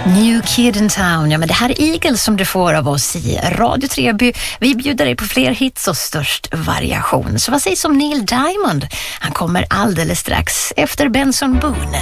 New Kid in Town, ja men det här är Eagles som du får av oss i Radio Treby. Vi bjuder dig på fler hits och störst variation. Så vad sägs om Neil Diamond? Han kommer alldeles strax efter Benson Boone.